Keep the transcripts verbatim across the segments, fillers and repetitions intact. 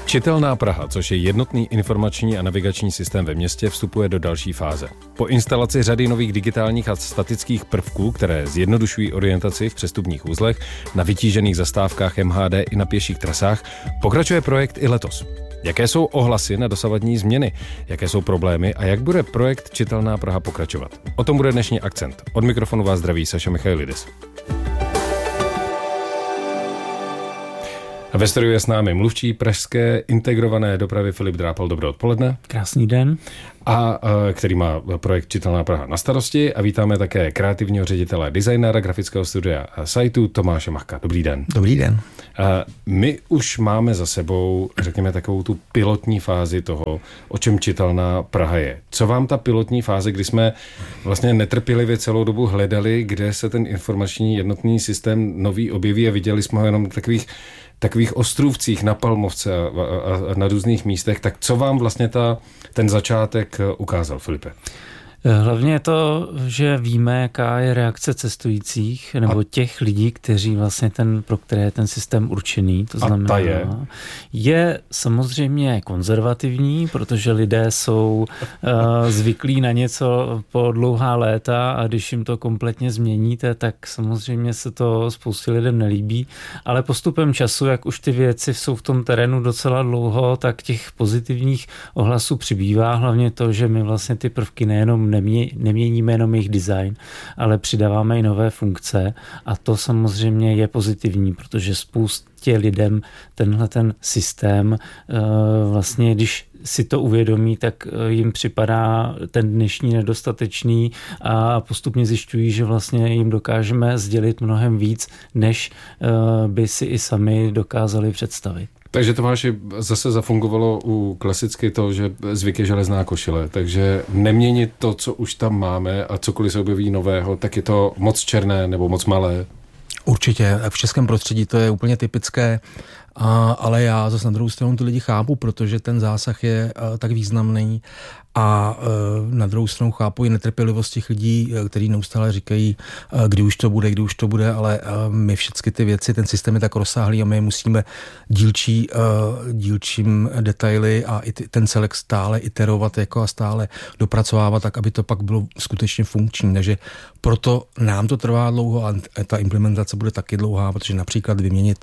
Čitelná Praha, což je jednotný informační a navigační systém ve městě, vstupuje do další fáze. Po instalaci řady nových digitálních a statických prvků, které zjednodušují orientaci v přestupních uzlech, na vytížených zastávkách M H D i na pěších trasách, pokračuje projekt i letos. Jaké jsou ohlasy na dosavadní změny, jaké jsou problémy a jak bude projekt Čitelná Praha pokračovat? O tom bude dnešní akcent. Od mikrofonu vás zdraví Saša Michailidis. A ve studiu je s námi mluvčí pražské integrované dopravy Filip Drápal. Dobré odpoledne. Krásný den. A který má projekt Čitelná Praha na starosti. A vítáme také kreativního ředitele, designéra, grafického studia a sajtu Tomáše Machka. Dobrý den. Dobrý den. My už máme za sebou, řekněme, takovou tu pilotní fázi toho, o čem Čitelná Praha je. Co vám ta pilotní fáze, kdy jsme vlastně netrpělivě celou dobu hledali, kde se ten informační jednotný systém nový objeví a viděli jsme ho jenom takových takových ostrůvcích na Palmovce a, a, a na různých místech, tak co vám vlastně ta, ten začátek ukázal, Filipe? Hlavně je to, že víme, jaká je reakce cestujících nebo těch lidí, kteří vlastně ten, pro které je ten systém určený. To znamená, a ta je? je samozřejmě konzervativní, protože lidé jsou uh, zvyklí na něco po dlouhá léta a když jim to kompletně změníte, tak samozřejmě se to spoustě lidem nelíbí, ale postupem času, jak už ty věci jsou v tom terénu docela dlouho, tak těch pozitivních ohlasů přibývá, hlavně to, že my vlastně ty prvky nejenom Nemě, neměníme jenom jejich design, ale přidáváme i nové funkce a to samozřejmě je pozitivní, protože spoustě lidem tenhle ten systém vlastně, když si to uvědomí, tak jim připadá ten dnešní nedostatečný a postupně zjišťují, že vlastně jim dokážeme sdělit mnohem víc, než by si i sami dokázali představit. Takže Tomáši, zase zafungovalo u klasicky to, že zvyk je železná košile, takže neměnit to, co už tam máme a cokoliv se objeví nového, tak je to moc černé nebo moc malé. Určitě, v českém prostředí to je úplně typické, a, ale já zase na druhou stranu ty lidi chápu, protože ten zásah je a, tak významný a e, na druhou stranu chápu i netrpělivost těch lidí, kteří neustále říkají, e, kdy už to bude, kdy už to bude, ale e, my všechny ty věci, ten systém je tak rozsáhlý a my musíme dílčí, e, dílčím detaily a i ten celek stále iterovat jako a stále dopracovávat tak, aby to pak bylo skutečně funkční. Takže proto nám to trvá dlouho a ta implementace bude taky dlouhá, protože například vyměnit,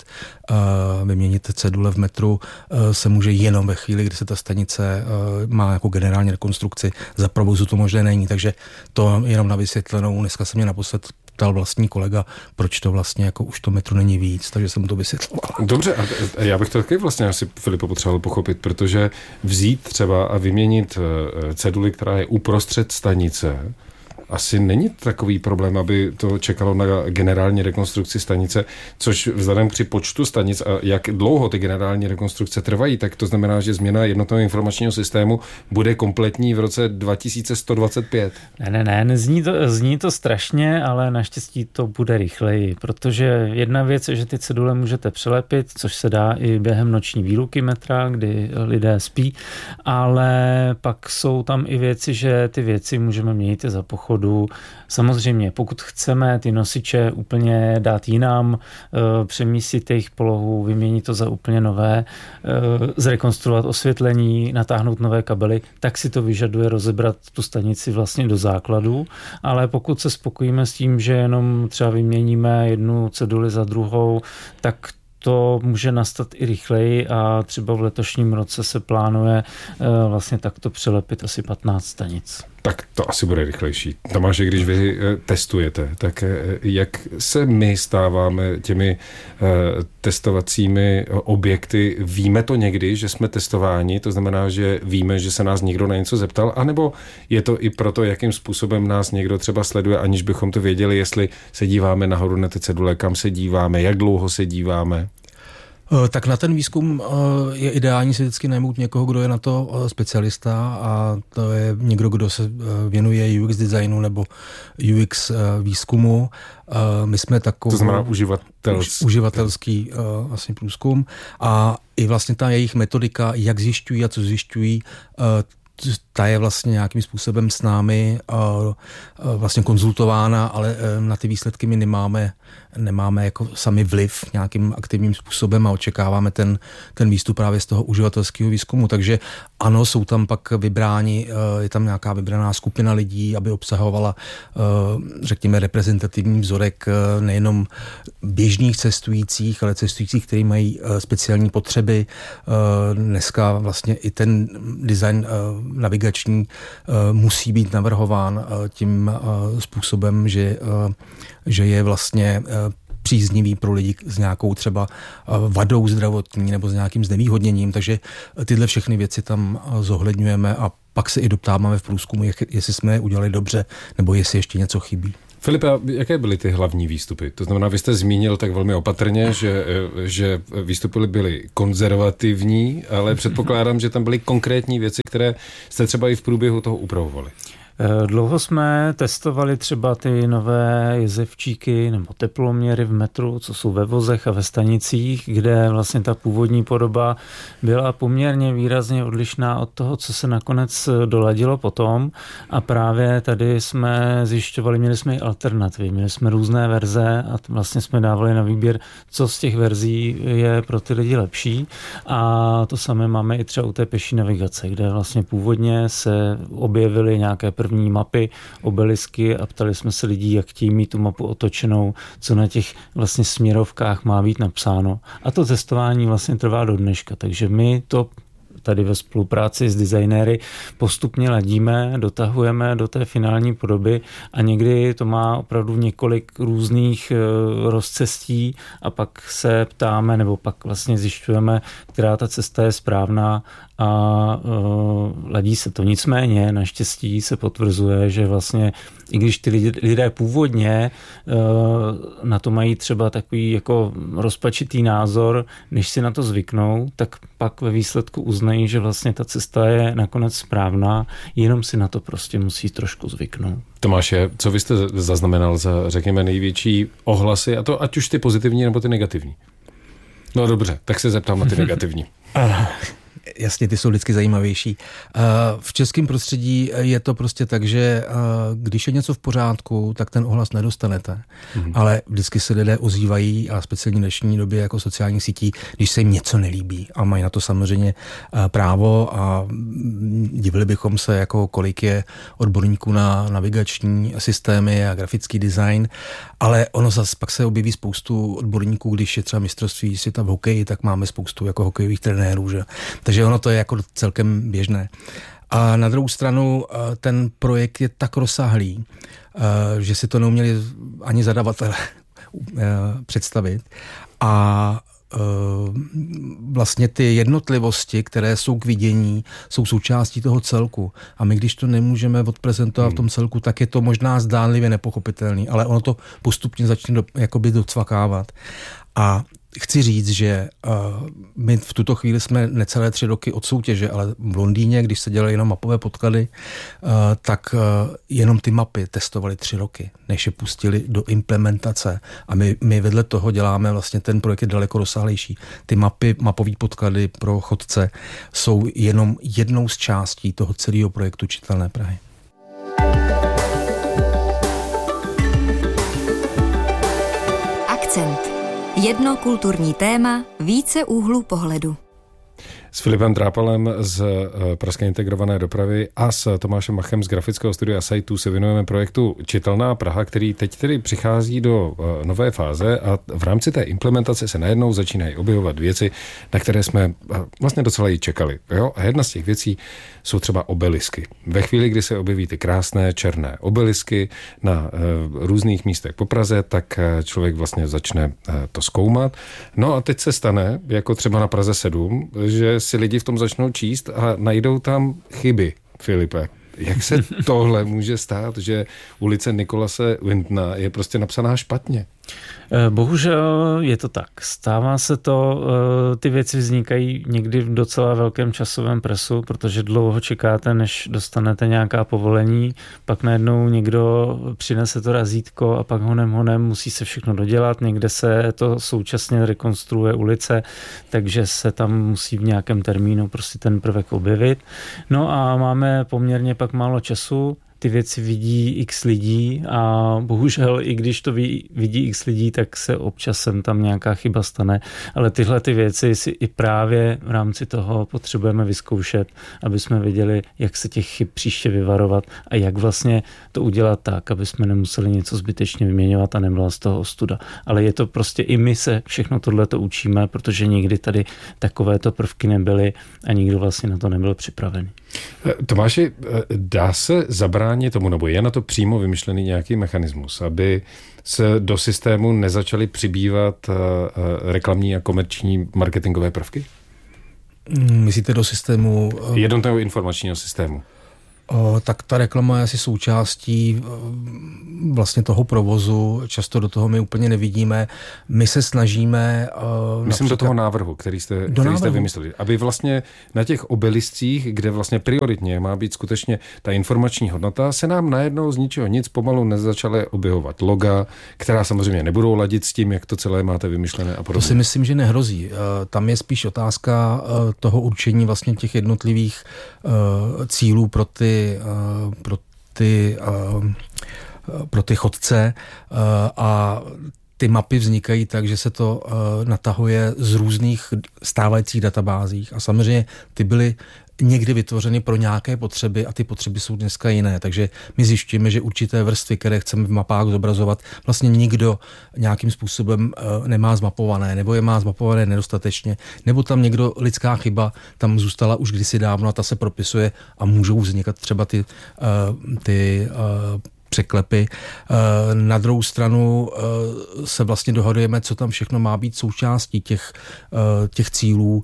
e, vyměnit cedule v metru e, se může jenom ve chvíli, kdy se ta stanice e, má jako generální rekonstrukci, za provozu to možné není, takže to jenom na vysvětlenou. Dneska se mě naposled ptal vlastní kolega, proč to vlastně jako už to metru není víc, takže jsem mu to vysvětloval. Dobře, a já bych to taky vlastně asi, Filipo, potřeboval pochopit, protože vzít třeba a vyměnit ceduli, která je uprostřed stanice, asi není takový problém, aby to čekalo na generální rekonstrukci stanice, což vzhledem při počtu stanic a jak dlouho ty generální rekonstrukce trvají, tak to znamená, že změna jednotného informačního systému bude kompletní v roce dva tisíce sto dvacet pět. Ne, ne, ne, nezní to, zní to strašně, ale naštěstí to bude rychleji, protože jedna věc je, že ty cedule můžete přelepit, což se dá i během noční výluky metra, kdy lidé spí, ale pak jsou tam i věci, že ty věci můžeme měnit za pochodu. Samozřejmě, pokud chceme ty nosiče úplně dát jinam, přemístit jejich polohu, vyměnit to za úplně nové, zrekonstruovat osvětlení, natáhnout nové kabely, tak si to vyžaduje rozebrat tu stanici vlastně do základu, ale pokud se spokojíme s tím, že jenom třeba vyměníme jednu ceduli za druhou, tak to může nastat i rychleji a třeba v letošním roce se plánuje vlastně takto přelepit asi patnáct stanic. Tak to asi bude rychlejší. Tomáš, když vy testujete, tak jak se my stáváme těmi testovacími objekty? Víme to někdy, že jsme testováni, to znamená, že víme, že se nás někdo na něco zeptal, anebo je to i proto, jakým způsobem nás někdo třeba sleduje, aniž bychom to věděli, jestli se díváme nahoru na ty cedule, kam se díváme, jak dlouho se díváme? Tak na ten výzkum je ideální si vždycky najmout někoho, kdo je na to specialista a to je někdo, kdo se věnuje U X designu nebo U X výzkumu. My jsme takovou... To znamená uživatelský. uživatelský vlastně průzkum a i vlastně ta jejich metodika, jak zjišťují a co zjišťují, ta je vlastně nějakým způsobem s námi vlastně konzultována, ale na ty výsledky my nemáme, nemáme jako sami vliv nějakým aktivním způsobem a očekáváme ten, ten výstup právě z toho uživatelského výzkumu. Takže ano, jsou tam pak vybráni, je tam nějaká vybraná skupina lidí, aby obsahovala, řekněme, reprezentativní vzorek nejenom běžných cestujících, ale cestujících, kteří mají speciální potřeby. Dneska vlastně i ten design navigační musí být navrhován tím způsobem, že, že je vlastně příznivý pro lidi s nějakou třeba vadou zdravotní nebo s nějakým znevýhodněním, takže tyhle všechny věci tam zohledňujeme a pak se i doptáváme v průzkumu, jestli jsme je udělali dobře nebo jestli ještě něco chybí. Filipe, jaké byly ty hlavní výstupy? To znamená, vy jste zmínil tak velmi opatrně, že, že výstupy byly konzervativní, ale předpokládám, že tam byly konkrétní věci, které jste třeba i v průběhu toho upravovali. Dlouho jsme testovali třeba ty nové jezevčíky nebo teploměry v metru, co jsou ve vozech a ve stanicích, kde vlastně ta původní podoba byla poměrně výrazně odlišná od toho, co se nakonec doladilo potom. A právě tady jsme zjišťovali, měli jsme i alternativy, měli jsme různé verze a vlastně jsme dávali na výběr, co z těch verzí je pro ty lidi lepší. A to samé máme i třeba u té peší navigace, kde vlastně původně se objevily nějaké první mapy, obelisky a ptali jsme se lidí, jak chtějí mít tu mapu otočenou, co na těch vlastně směrovkách má být napsáno. A to testování vlastně trvá do dneška, takže my to tady ve spolupráci s designéry postupně ladíme, dotahujeme do té finální podoby a někdy to má opravdu několik různých rozcestí a pak se ptáme nebo pak vlastně zjišťujeme, která ta cesta je správná a uh, ladí se to. Nicméně naštěstí se potvrzuje, že vlastně i když ty lidé, lidé původně uh, na to mají třeba takový jako rozpačitý názor, než si na to zvyknou, tak pak ve výsledku uznají, že vlastně ta cesta je nakonec správná, jenom si na to prostě musí trošku zvyknout. Tomáše, co vy jste zaznamenal za, řekněme, největší ohlasy, a to ať už ty pozitivní nebo ty negativní? No dobře, tak se zeptám na ty negativní. Jasně, ty jsou vždycky zajímavější. V českém prostředí je to prostě tak, že když je něco v pořádku, tak ten ohlas nedostanete. Mm-hmm. Ale vždycky se lidé ozývají, a speciálně v dnešní době jako sociálních sítí, když se jim něco nelíbí. A mají na to samozřejmě právo a divili bychom se, jako kolik je odborníků na navigační systémy a grafický design. Ale ono zase pak se objeví spoustu odborníků, když je třeba mistrovství světa v hokeji, tak máme spoustu jako hokejových trenérů, že? Takže ono to je jako celkem běžné. A na druhou stranu ten projekt je tak rozsáhlý, že si to neuměli ani zadavatelé představit. A vlastně ty jednotlivosti, které jsou k vidění, jsou součástí toho celku. A my, když to nemůžeme odprezentovat hmm. v tom celku, tak je to možná zdánlivě nepochopitelný, ale ono to postupně začne do, jakoby docvakávat. A chci říct, že uh, my v tuto chvíli jsme necelé tři roky od soutěže, ale v Londýně, když se dělaly jenom mapové podklady, uh, tak uh, jenom ty mapy testovali tři roky, než je pustili do implementace. A my, my vedle toho děláme vlastně ten projekt je daleko rozsáhlejší. Ty mapy, mapové podklady pro chodce jsou jenom jednou z částí toho celého projektu Čitelné Prahy. Akcent. Jedno kulturní téma, více úhlů pohledu. S Filipem Drápalem z Pražské integrované dopravy a s Tomášem Machem z grafického studia Sajtu se věnujeme projektu Čitelná Praha, který teď tedy přichází do nové fáze a v rámci té implementace se najednou začínají objevovat věci, na které jsme vlastně docela i čekali. Jo? A jedna z těch věcí jsou třeba obelisky. Ve chvíli, kdy se objeví ty krásné černé obelisky na různých místech po Praze, tak člověk vlastně začne to zkoumat. No a teď se stane, jako třeba na Praze sedm, že si lidi v tom začnou číst a najdou tam chyby. Filipe, jak se tohle může stát, že ulice Nikolase Windna je prostě napsaná špatně? Bohužel je to tak. Stává se to, ty věci vznikají někdy v docela velkém časovém presu, protože dlouho čekáte, než dostanete nějaká povolení, pak najednou někdo přinese to razítko a pak honem honem musí se všechno dodělat, někde se to současně rekonstruuje ulice, takže se tam musí v nějakém termínu prostě ten prvek objevit. No a máme poměrně pak málo času, ty věci vidí x lidí a bohužel i když to vidí x lidí, tak se občas sem tam nějaká chyba stane, ale tyhle ty věci si i právě v rámci toho potřebujeme vyzkoušet, aby jsme věděli, jak se těch chyb příště vyvarovat a jak vlastně to udělat tak, aby jsme nemuseli něco zbytečně vyměňovat a nebyla z toho ostuda. Ale je to prostě i my se všechno tohleto učíme, protože nikdy tady takovéto prvky nebyly a nikdo vlastně na to nebyl připravený. Tomáši, dá se zabránit tomu, nebo je na to přímo vymyšlený nějaký mechanismus, aby se do systému nezačaly přibývat reklamní a komerční marketingové prvky? Myslíte do systému? Jednotného informačního systému. O, tak ta reklama je asi součástí vlastně toho provozu, často do toho my úplně nevidíme. My se snažíme... Myslím do toho návrhu, který jste, který návrhu. jste vymysleli. Aby vlastně na těch obeliscích, kde vlastně prioritně má být skutečně ta informační hodnota, se nám najednou z ničeho nic pomalu nezačaly objevovat loga, která samozřejmě nebudou ladit s tím, jak to celé máte vymyšlené a podobně. To si myslím, že nehrozí. Tam je spíš otázka toho určení vlastně těch jednotlivých cílů pro ty pro ty, pro ty chodce a ty mapy vznikají tak, že se to natahuje z různých stávajících databázích a samozřejmě ty byly někdy vytvořeny pro nějaké potřeby a ty potřeby jsou dneska jiné. Takže my zjišťujeme, že určité vrstvy, které chceme v mapách zobrazovat, vlastně nikdo nějakým způsobem nemá zmapované, nebo je má zmapované nedostatečně, nebo tam někdo lidská chyba tam zůstala už kdysi dávno a ta se propisuje a můžou vznikat třeba ty, ty překlepy. Na druhou stranu se vlastně dohadujeme, co tam všechno má být součástí těch, těch cílů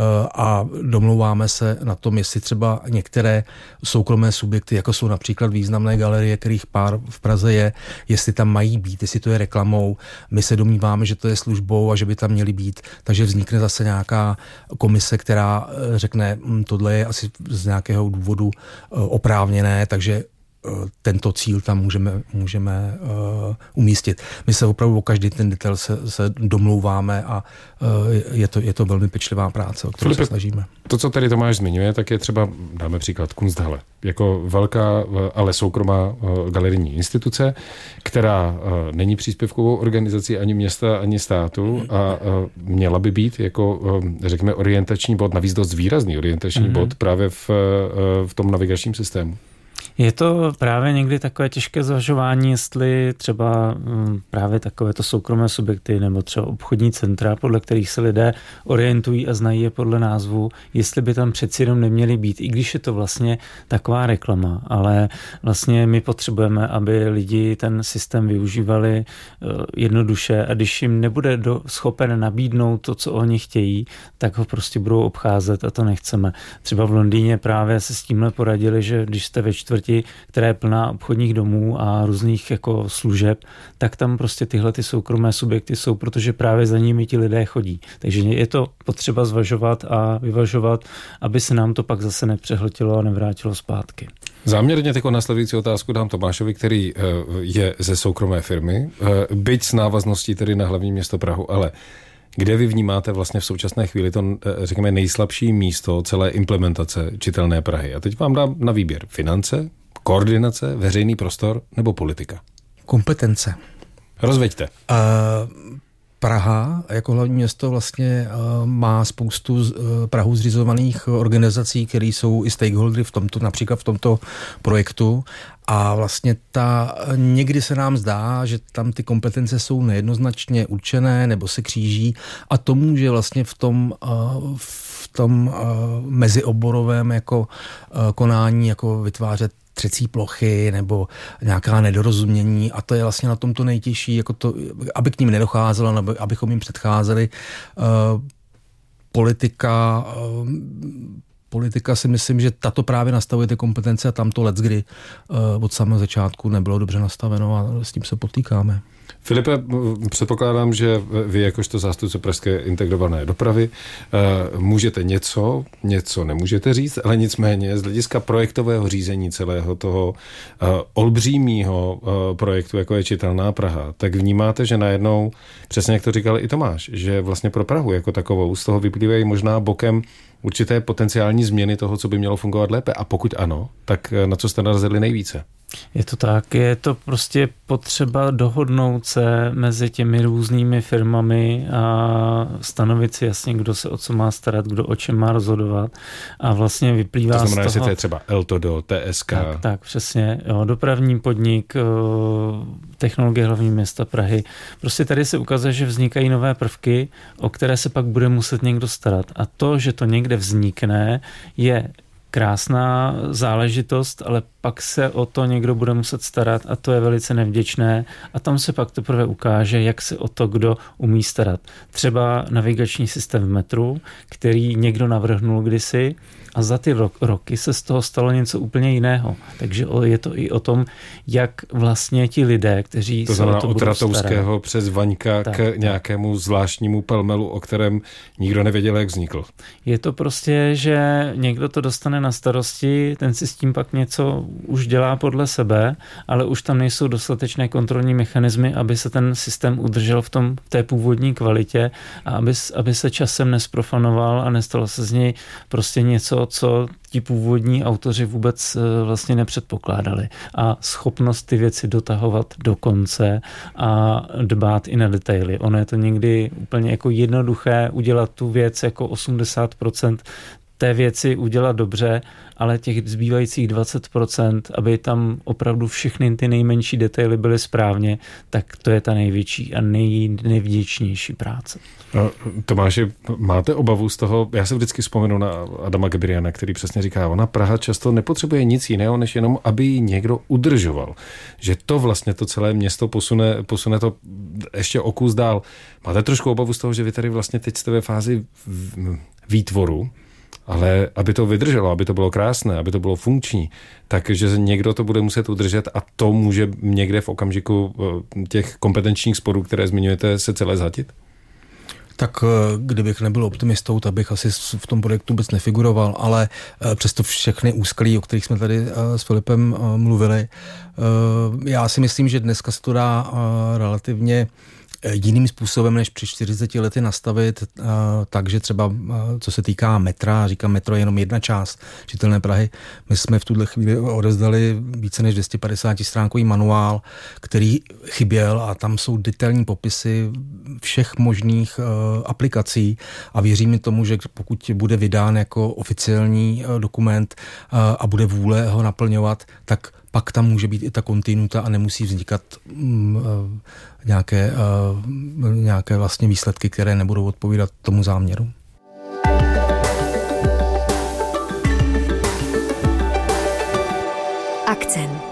a domlouváme se na tom, jestli třeba některé soukromé subjekty, jako jsou například významné galerie, kterých pár v Praze je, jestli tam mají být, jestli to je reklamou. My se domníváme, že to je službou a že by tam měly být. Takže vznikne zase nějaká komise, která řekne, tohle je asi z nějakého důvodu oprávněné, takže tento cíl tam můžeme, můžeme uh, umístit. My se opravdu o každý ten detail se, se domlouváme a uh, je, to, je to velmi pečlivá práce, o kterou Filipe, se snažíme. To, co tady Tomáš zmiňuje, tak je třeba, dáme příklad, Kunsthalle. Jako velká, ale soukromá uh, galerijní instituce, která uh, není příspěvkovou organizací ani města, ani státu a uh, měla by být jako, uh, řekněme, orientační bod, navíc dost výrazný orientační mm-hmm. bod právě v, uh, v tom navigačním systému. Je to právě někdy takové těžké zvažování, jestli třeba právě takovéto soukromé subjekty nebo třeba obchodní centra, podle kterých se lidé orientují a znají je podle názvu, jestli by tam přeci jenom neměly být, i když je to vlastně taková reklama, ale vlastně my potřebujeme, aby lidi ten systém využívali jednoduše a když jim nebude do, schopen nabídnout to, co oni chtějí, tak ho prostě budou obcházet a to nechceme. Třeba v Londýně právě se s tímhle poradili, že když jste ve čtvrti, která je plná obchodních domů a různých jako služeb, tak tam prostě tyhle ty soukromé subjekty jsou, protože právě za nimi ti lidé chodí. Takže je to potřeba zvažovat a vyvažovat, aby se nám to pak zase nepřehltilo a nevrátilo zpátky. Záměrně jako následující otázku dám Tomášovi, který je ze soukromé firmy, byť s návazností tedy na hlavní město Prahu, ale kde vy vnímáte vlastně v současné chvíli to, řekněme, nejslabší místo celé implementace čitelné Prahy? A teď vám dám na výběr finance, koordinace, veřejný prostor nebo politika? Kompetence. Rozveďte. Uh, Praha jako hlavní město vlastně uh, má spoustu z, uh, Prahu zřizovaných organizací, které jsou i stakeholdery v tomto, například v tomto projektu. A vlastně ta, někdy se nám zdá, že tam ty kompetence jsou nejednoznačně určené nebo se kříží a to může vlastně v tom, v tom mezioborovém jako konání jako vytvářet třecí plochy nebo nějaká nedorozumění a to je vlastně na tom to nejtěžší, jako to, aby k ním nedocházelo, nebo abychom jim předcházeli. Politika Politika si myslím, že tato právě nastavuje ty kompetence a tam to leckdy uh, od samého začátku nebylo dobře nastaveno a s tím se potýkáme. Filipe, předpokládám, že vy jakožto zástupce pražské integrované dopravy můžete něco, něco nemůžete říct, ale nicméně z hlediska projektového řízení celého toho olbřímého projektu, jako je Čitelná Praha, tak vnímáte, že najednou, přesně jak to říkal i Tomáš, že vlastně pro Prahu jako takovou z toho vyplývají možná bokem určité potenciální změny toho, co by mělo fungovat lépe. A pokud ano, tak na co jste narazili nejvíce? Je to tak, je to prostě potřeba dohodnout se mezi těmi různými firmami a stanovit si jasně, kdo se o co má starat, kdo o čem má rozhodovat a vlastně vyplývá z toho... To znamená, že to je třeba Eltodo, T S K. Tak, tak přesně. Jo, dopravní podnik, technologie hlavní města Prahy. Prostě tady se ukazuje, že vznikají nové prvky, o které se pak bude muset někdo starat. A to, že to někde vznikne, je krásná záležitost, ale pak se o to někdo bude muset starat a to je velice nevděčné a tam se pak teprve ukáže, jak se o to kdo umí starat. Třeba navigační systém v metru, který někdo navrhnul kdysi a za ty roky se z toho stalo něco úplně jiného. Takže je to i o tom, jak vlastně ti lidé, kteří to se o to od budou Ratouského starat. přes Vaňka tak, k nějakému tak. zvláštnímu pelmelu, o kterém nikdo nevěděl, jak vznikl. Je to prostě, že někdo to dostane na starosti, ten si s tím pak něco už dělá podle sebe, ale už tam nejsou dostatečné kontrolní mechanismy, aby se ten systém udržel v tom té původní kvalitě a aby, aby se časem nesprofanoval a nestalo se z něj prostě něco, co ti původní autoři vůbec vlastně nepředpokládali. A schopnost ty věci dotahovat do konce a dbát i na detaily. Ono je to někdy úplně jako jednoduché udělat tu věc jako osmdesát procent té věci udělat dobře, ale těch zbývajících dvacet procent, aby tam opravdu všechny ty nejmenší detaily byly správně, tak to je ta největší a nej, nejvděčnější práce. No, Tomáši, máte obavu z toho? Já se vždycky vzpomenu na Adama Gebriana, který přesně říká, ona Praha často nepotřebuje nic jiného, než jenom, aby ji někdo udržoval. Že to vlastně to celé město posune, posune to ještě o kus dál. Máte trošku obavu z toho, že vy tady vlastně teď jste ve fázi výtvoru, ale aby to vydrželo, aby to bylo krásné, aby to bylo funkční, takže někdo to bude muset udržet a to může někde v okamžiku těch kompetenčních sporů, které zmiňujete, se celé zhatit? Tak kdybych nebyl optimistou, tak bych asi v tom projektu vůbec nefiguroval, ale přesto všechny úskalí, o kterých jsme tady s Filipem mluvili, já si myslím, že dneska se to dá relativně jiným způsobem, než při čtyřiceti lety nastavit, takže třeba co se týká metra, říkám, metro je jenom jedna část Čitelné Prahy. My jsme v tuhle chvíli odezdali více než dvě stě padesát stránkový manuál, který chyběl a tam jsou detailní popisy všech možných aplikací a věřím tomu, že pokud bude vydán jako oficiální dokument a bude vůle ho naplňovat, tak pak tam může být i ta kontinuita a nemusí vznikat mm, nějaké, uh, nějaké vlastně výsledky, které nebudou odpovídat tomu záměru. Akcent.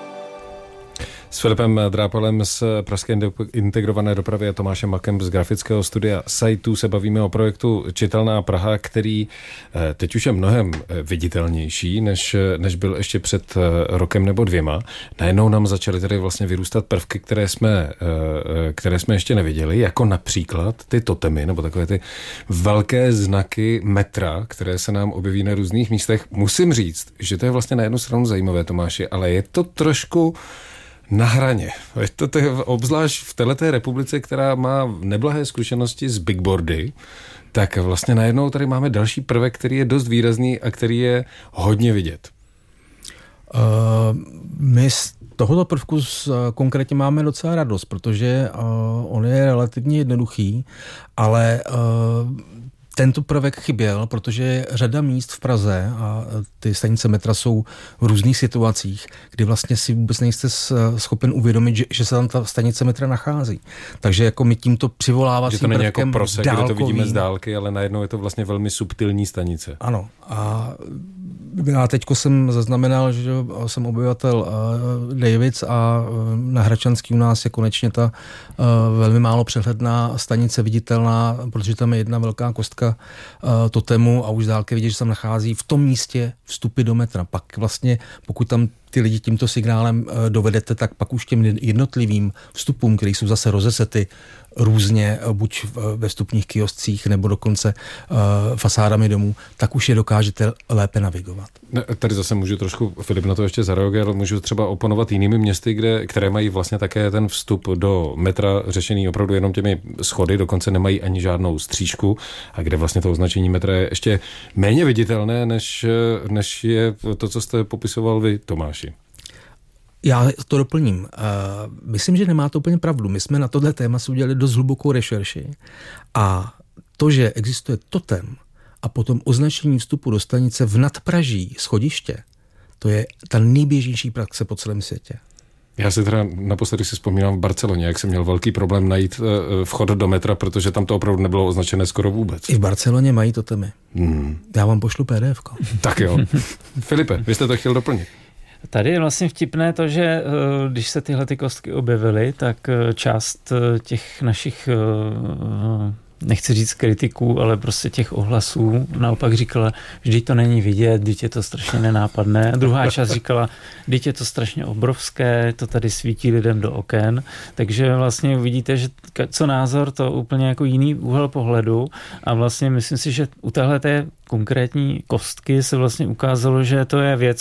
S Filipem Drápalem z Pražské integrované dopravy a Tomášem Makem z grafického studia Sajtu se bavíme o projektu Čitelná Praha, který teď už je mnohem viditelnější, než, než byl ještě před rokem nebo dvěma. Najednou nám začaly tady vlastně vyrůstat prvky, které jsme, které jsme ještě neviděli, jako například ty totemy, nebo takové ty velké znaky metra, které se nám objeví na různých místech. Musím říct, že to je vlastně na jednu stranu zajímavé, Tomáši, ale je to trošku na hraně. Je to, to je obzvlášť v této republice, která má neblahé zkušenosti s bigboardy, tak vlastně najednou tady máme další prvek, který je dost výrazný a který je hodně vidět. Uh, my z tohoto prvku z, konkrétně máme docela radost, protože uh, on je relativně jednoduchý, ale uh, tento prvek chyběl, protože řada míst v Praze a ty stanice metra jsou v různých situacích, kdy vlastně si vůbec nejste schopen uvědomit, že, že se tam ta stanice metra nachází. Takže jako my tímto přivolávacím prvkem dálkovým. Že to není jako prosek, dálkový, kde to vidíme z dálky, ale najednou je to vlastně velmi subtilní stanice. Ano. A já teďko jsem zaznamenal, že jsem obyvatel Davids a na Hradčanský u nás je konečně ta velmi málo přehledná stanice viditelná, protože tam je jedna velká kostka totemu a už z dálky vidět, že se tam nachází v tom místě vstupy do metra. Pak vlastně, pokud tam ty lidi tímto signálem dovedete, tak pak už těm jednotlivým vstupům, které jsou zase rozesety různě, buď ve vstupních kioscích nebo dokonce uh, fasádami domů, tak už je dokážete lépe navigovat. Ne, tady zase můžu trošku, Filip na to ještě zareagovat, ale můžu třeba oponovat jinými městy, kde, které mají vlastně také ten vstup do metra řešený opravdu jenom těmi schody, dokonce nemají ani žádnou střížku a kde vlastně to označení metra je ještě méně viditelné, než, než je to, co jste popisoval vy, Tomáši. Já to doplním. Uh, myslím, že nemáte úplně pravdu. My jsme na tohle téma si udělali dost hlubokou rešerši a to, že existuje totem a potom označení vstupu do stanice v nadpraží schodiště, to je ta nejběžnější praxe po celém světě. Já si teda naposledy si vzpomínám v Barceloně, jak jsem měl velký problém najít vchod do metra, protože tam to opravdu nebylo označené skoro vůbec. I v Barceloně mají totemy. Hmm. Já vám pošlu P D F ko. Tak jo. Filipe, vy jste to chtěl doplnit. Tady je vlastně vtipné to, že když se tyhle ty kostky objevily, tak část těch našich, nechci říct kritiků, ale prostě těch ohlasů naopak říkala, vždyť to není vidět, vždyť je to strašně nenápadné. A druhá část říkala, vždyť je to strašně obrovské, to tady svítí lidem do oken. Takže vlastně uvidíte, že co názor, to úplně jako jiný úhel pohledu a vlastně myslím si, že u téhleté konkrétní kostky se vlastně ukázalo, že to je věc,